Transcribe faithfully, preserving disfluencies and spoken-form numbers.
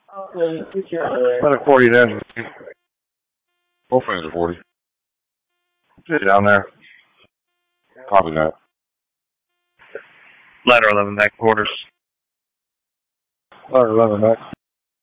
About a forty then. Both fans are forty. Sit down there. Copy that. Ladder eleven back quarters. Ladder eleven back.